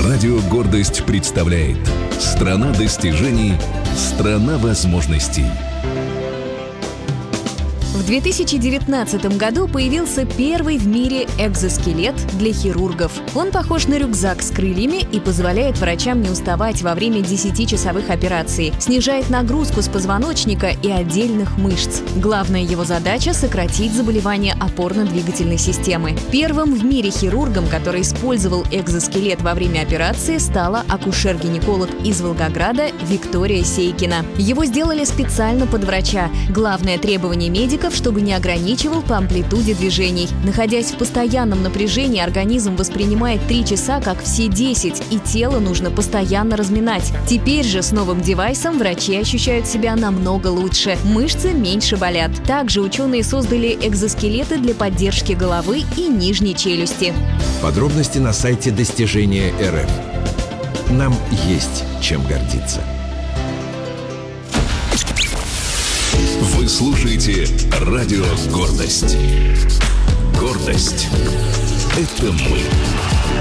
Радио «Гордость» представляет «Страна достижений, страна возможностей». В 2019 году появился первый в мире экзоскелет для хирургов. Он похож на рюкзак с крыльями и позволяет врачам не уставать во время 10-часовых операций, снижает нагрузку с позвоночника и отдельных мышц. Главная его задача – сократить заболевания опорно-двигательной системы. Первым в мире хирургом, который использовал экзоскелет во время операции, стала акушер-гинеколог из Волгограда Виктория Сейкина. Его сделали специально под врача. Главное требование медиков – чтобы не ограничивал по амплитуде движений. Находясь в постоянном напряжении, организм воспринимает 3 часа как все 10, и тело нужно постоянно разминать. Теперь же с новым девайсом врачи ощущают себя намного лучше. Мышцы меньше болят. Также ученые создали экзоскелеты для поддержки головы и нижней челюсти. Подробности на сайте Достижения РФ. Нам есть чем гордиться. Вы слушаете радио «Гордость». Гордость – это мы.